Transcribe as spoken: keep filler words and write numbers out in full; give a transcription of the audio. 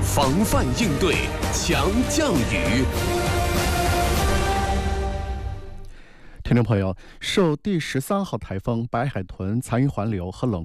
防范应对强降雨。 听众朋友，受第十三号台风白海豚残余环流和冷